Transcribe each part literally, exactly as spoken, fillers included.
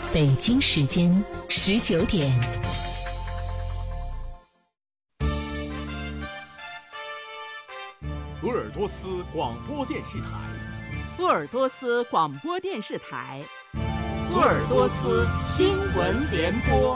北京时间十九点。 鄂尔多斯广播电视台， 鄂尔多斯广播电视台，鄂尔多斯新闻联播。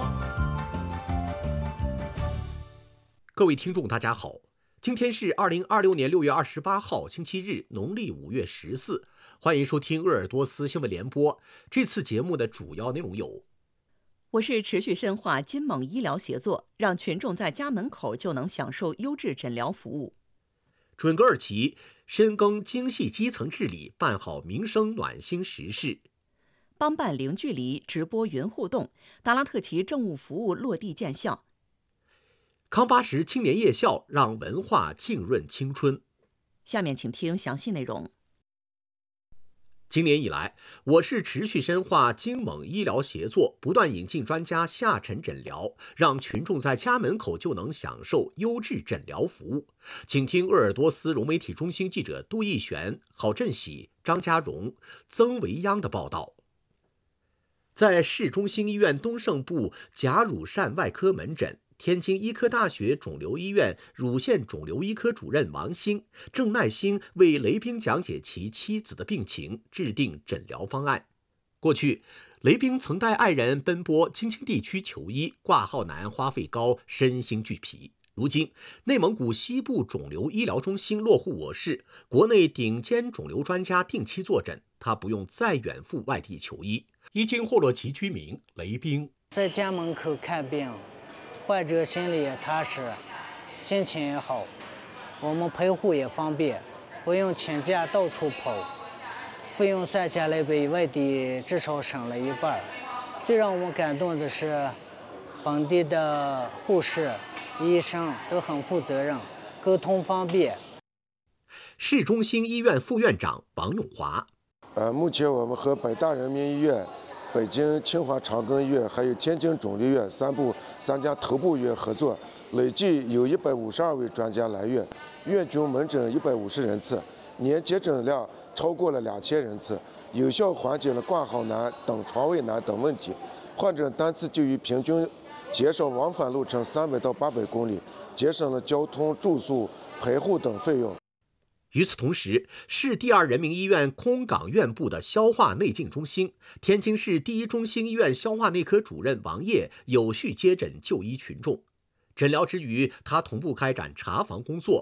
各位听众，大家好，今天是二零二六年六月二十八号，星期日，农历五月十四。欢迎收听鄂尔多斯新闻联播。这次节目的主要内容有： 我市持续深化金蒙医疗协作，让群众在家门口就能享受优质诊疗服务。 准噶尔奇深耕精细基层治理，办好民生暖心实事。 帮办零距离直播云互动，达拉特旗政务服务落地见效。 康巴什青年夜校让文化浸润青春。 下面请听详细内容。 今年以来，我市持续深化京蒙医疗协作，不断引进专家下沉诊疗，让群众在家门口就能享受优质诊疗服务。请听鄂尔多斯融媒体中心记者杜义璇、郝振喜、张家荣、曾维央的报道。在市中心医院东胜部甲乳疝外科门诊，天津医科大学肿瘤医院乳腺肿瘤医科主任王兴正耐心为雷兵讲解其妻子的病情，制定诊疗方案。过去，雷兵曾带爱人奔波京津地区求医，挂号难，花费高，身心俱疲。如今，内蒙古西部肿瘤医疗中心落户我市，国内顶尖肿瘤专家定期坐诊，他不用再远赴外地求医。伊金霍洛旗居民雷兵在家门口看病，患者心里也踏实，心情也好，我们陪护也方便，不用请假到处跑，费用算下来比外地至少省了一半。最让我们感动的是，本地的护士、医生都很负责任，沟通方便。 市中心医院副院长王永华， 呃，目前我们和北大人民医院、北京清华长庚医院还有天津肿瘤院三部三家头部医院合作，累计有一百五十二位专家来院，院均门诊一百五十人次，年接诊量超过了两千人次，有效缓解了挂号难等床位难等问题，患者单次就医平均减少往返路程三百到八百公里，节省了交通、住宿、陪护等费用。 与此同时，市第二人民医院空港院部的消化内镜中心，天津市第一中心医院消化内科主任王烨有序接诊就医群众。诊疗之余，他同步开展查房工作，